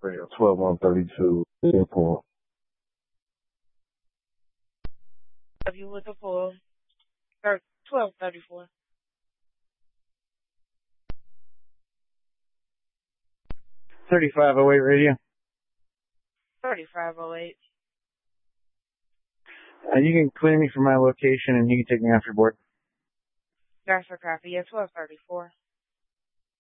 Radio 12132, airport. Have you looking for 1234? 3508 radio. 3508. You can clear me from my location and you can take me off your board. That's a copy. Yeah, 1234.